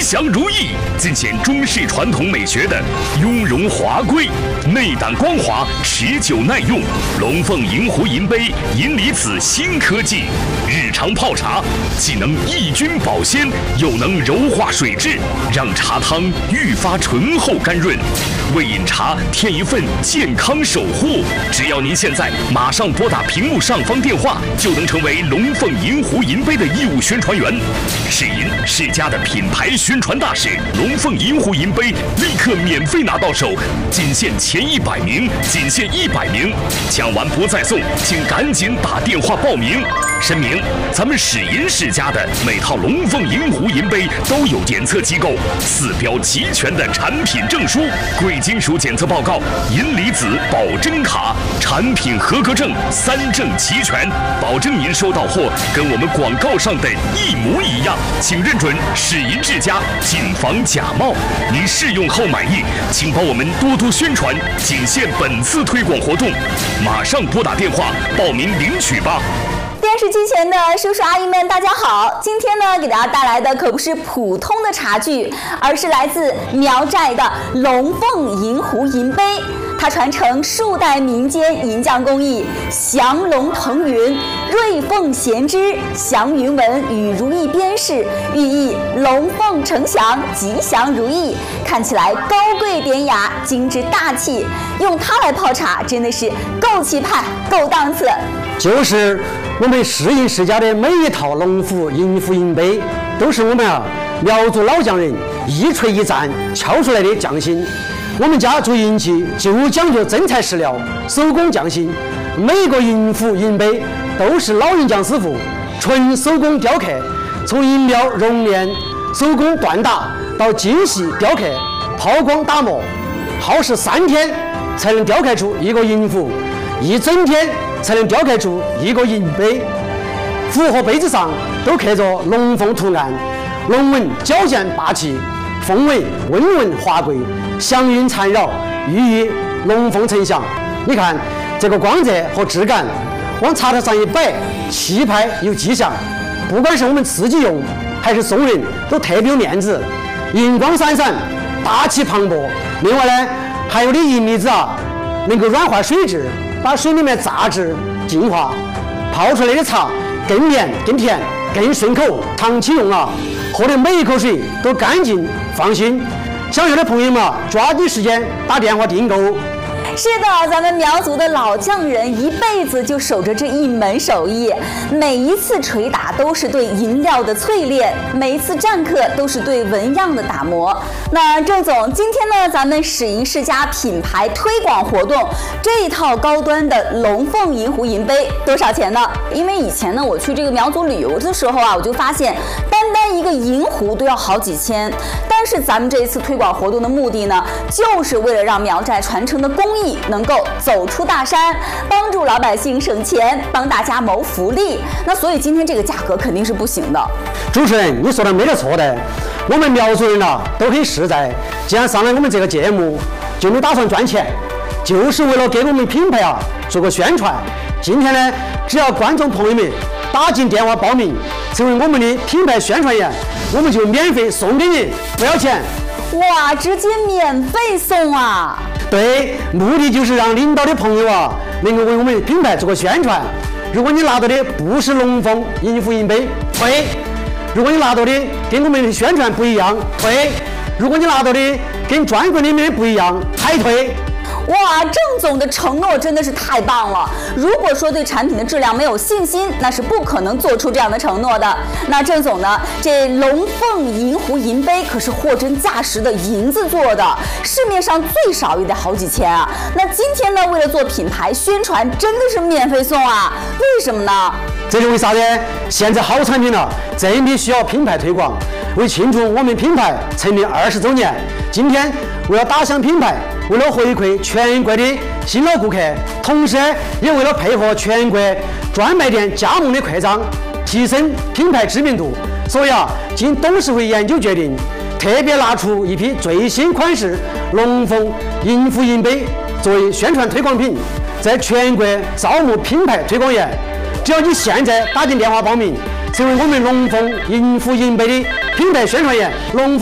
祥如意，尽显中式传统美学的雍容华贵，内胆光滑，持久耐用。龙凤银壶银杯，银离子新科技，日常泡茶既能益菌保鲜，又能柔化水质，让茶汤愈发醇厚甘润。为饮茶添一份健康守护，只要您现在马上拨打屏幕上方电话，就能成为龙凤银壶银杯的义务宣传员。世银世家的品牌宣传大使，龙凤银壶银杯立刻免费拿到手，仅限前100名，仅限100名，抢完不再送，请赶紧打电话报名。声明：咱们世银世家的每套龙凤银壶银杯都有检测机构4标齐全的产品证书、贵金属检测报告、银离子保真卡，产品合格证3证齐全，保证您收到货跟我们广告上的一模一样。请认准世银世家，谨防假冒。您试用后满意，请帮我们多多宣传，仅限本次推广活动，马上拨打电话报名领取吧。 电视机前的叔叔阿姨们，大家好！今天呢，给大家带来的可不是普通的茶具，而是来自苗寨的龙凤银壶银杯。它传承数代民间银匠工艺，祥龙腾云、瑞凤衔枝、祥云纹与如意边饰，寓意龙凤呈祥、吉祥如意，看起来高贵典雅、精致大气。用它来泡茶，真的是够气派、够档次。 就是我们世银世家的每一套龙虎银壶银杯，都是我们苗族老匠人一锤一钻敲出来的匠心。我们家做银器就讲究真材实料、手工匠心，每个银壶银杯都是老银匠师傅纯手工雕刻，从银苗熔炼、手工锻打到精细雕刻、抛光打磨，耗时3天才能雕刻出一个银壶，1整天才能雕刻出一个银杯。壶和杯子上都刻着龙凤图案，龙纹矫健霸气，凤尾温润华贵，祥云缠绕，寓意龙凤呈祥。你看这个光泽和质感，往茶台上一摆，气派又吉祥。不管是我们自己用还是送人，都特别有面子，银光闪闪，大气磅礴。另外呢，还有的银离子能够软化水质，把水里面杂质净化，泡出来的茶更绵更甜更顺口，长期用喝的每一口水都干净放心。想要的朋友们抓紧时间打电话订购。 是的，咱们苗族的老匠人一辈子就守着这一门手艺，每一次捶打都是对银料的淬炼，每一次占刻都是对纹样的打磨。那郑总，今天呢，咱们世银世家品牌推广活动，这一套高端的龙凤银壶银杯多少钱呢？因为以前呢，我去这个苗族旅游的时候我就发现，单一个银壶都要好几千。但是咱们这一次推广活动的目的呢，就是为了让苗寨传承的工艺能够走出大山，帮助老百姓省钱，帮大家谋福利。那所以今天这个价格肯定是不行的。 主持人，你说的没得错的，我们苗族人都很实在，既然上来我们这个节目，就没打算赚钱，就是为了给我们品牌做个宣传。今天呢，只要观众朋友们打进电话报名，成为我们的品牌宣传员，我们就免费送给您，不要钱。 哇，直接免费送啊！ 对，目的就是让领导的朋友能够为我们品牌做个宣传。如果你拿到的不是龙凤银壶银杯，退；如果你拿到的跟我们的宣传不一样，退；如果你拿到的跟专柜里面不一样，还退。 哇，郑总的承诺真的是太棒了！如果说对产品的质量没有信心，那是不可能做出这样的承诺的。那郑总呢，这龙凤银壶银杯可是货真价实的银子做的，市面上最少也得好几千啊。那今天呢，为了做品牌宣传，真的是免费送啊？为什么呢？ 这是为啥呢？现在好产品真的需要品牌推广。为庆祝我们品牌成立20周年，今天为了打响品牌，为了回馈全国的新老顾客，同时也为了配合全国专卖店加盟的扩张，提升品牌知名度，所以经董事会研究决定，特别拿出一批最新款式龙凤银壶银杯作为宣传推广品，在全国招募品牌推广员。只要你现在打进电话报名，成为我们龙凤银壶银杯的品牌宣传员，龙凤